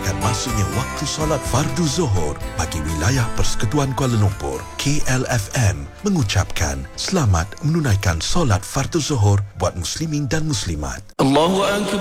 menandakan masuknya waktu solat fardu Zuhur bagi wilayah Persekutuan Kuala Lumpur. KLFM mengucapkan selamat menunaikan solat fardu Zuhur buat muslimin dan muslimat. Allahu Akbar.